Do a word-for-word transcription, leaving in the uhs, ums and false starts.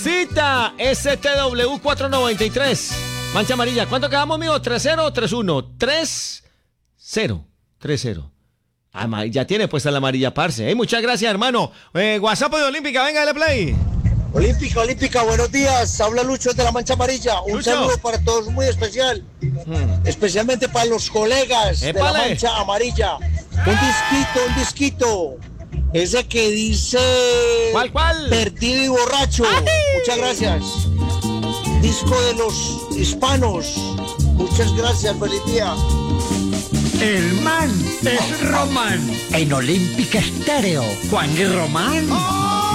Cita S T W cuatrocientos noventa y tres. Mancha amarilla. ¿Cuánto quedamos, amigo? ¿tres cero o tres uno? tres cero. tres cero. Ah, ya tiene puesta la amarilla, parce. Hey, muchas gracias, hermano. Eh, WhatsApp de Olímpica, venga, dale play. Olímpica, Olímpica, buenos días. Habla Lucho de la Mancha Amarilla. Un Lucho. saludo para todos muy especial. Hmm. Especialmente para los colegas ¡Épale! de la Mancha Amarilla. Un disquito, un disquito. Ese que dice... ¿Cuál, cuál? Perdido y borracho. ¡Ay! Muchas gracias. Disco de los hispanos. Muchas gracias, feliz día. El man es Román. En Olímpica Estéreo. Juan y Román. ¡Oh!